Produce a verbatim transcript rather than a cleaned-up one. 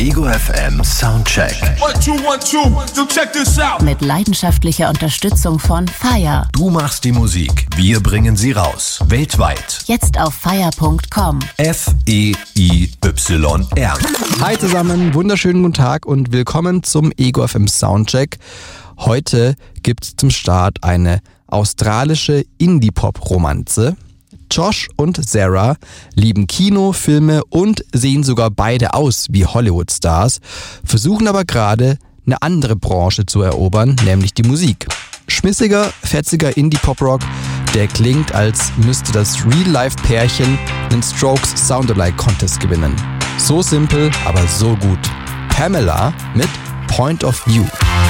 Ego F M Soundcheck. One, two, one, two. So check this out. Mit leidenschaftlicher Unterstützung von Fire. Du machst die Musik, wir bringen sie raus. Weltweit. Jetzt auf fire punkt com. F E I Y R. Hi zusammen, wunderschönen guten Tag und willkommen zum Ego F M Soundcheck. Heute gibt's zum Start eine australische Indie-Pop-Romanze. Josh und Sarah lieben Kino, Filme und sehen sogar beide aus wie Hollywood-Stars, versuchen aber gerade eine andere Branche zu erobern, nämlich die Musik. Schmissiger, fetziger Indie-Pop-Rock, der klingt, als müsste das Real-Life-Pärchen einen Strokes Sound-Alike-Contest gewinnen. So simpel, aber so gut. Pamela mit Point of View.